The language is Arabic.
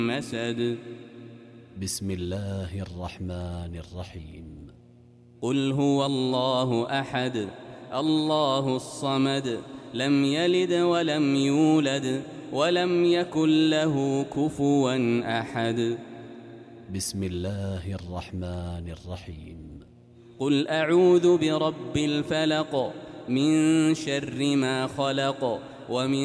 مسد. بسم الله الرحمن الرحيم. قل هو الله أحد الله الصمد لم يلد ولم يولد ولم يكن له كفوا أحد. بسم الله الرحمن الرحيم. قل أعوذ برب الفلق من شر ما خلق ومن